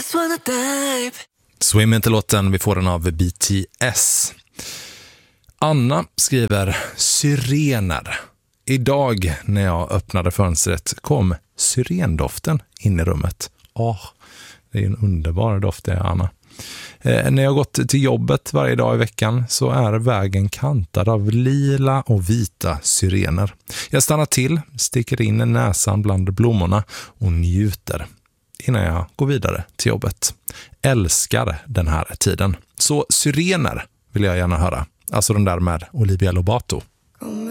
Swim inte låten, vi får den av BTS. Anna skriver syrener. Idag när jag öppnade fönstret kom syrendoften in i rummet. Det är en underbar doft det, Anna. När jag gått till jobbet varje dag i veckan så är vägen kantad av lila och vita syrener. Jag stannar till, sticker in näsan bland blommorna och njuter innan jag går vidare till jobbet. Älskar den här tiden. Så syrener vill jag gärna höra. Alltså den där med Olivia Lobato.